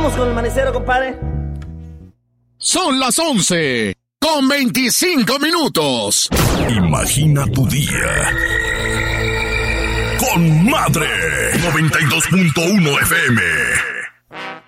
Vamos con el manicero, compadre. Son las 11:25. Imagina tu día con Madre 92.1 FM.